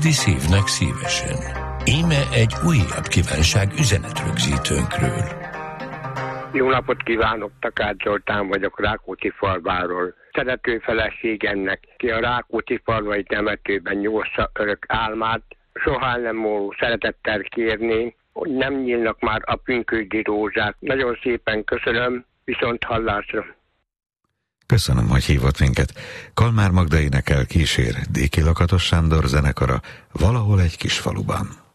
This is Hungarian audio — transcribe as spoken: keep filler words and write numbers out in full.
Küldi szívnek szívesen. Íme egy újabb kívánság üzenetrögzítőnkről. Jó napot kívánok, Takács Zoltán vagyok, Rákóczi falváról. Szerető feleségemnek, ki a Rákóczi falvai temetőben nyugsza örök álmát, soha nem múló szeretettel kérni, hogy nem nyílnak már a pünkösdi rózsák. Nagyon szépen köszönöm, viszont hallásra. Köszönöm, hogy hívott minket. Kalmár Magda énekel, kísér Déki Lakatos Sándor zenekara Valahol egy kis faluban.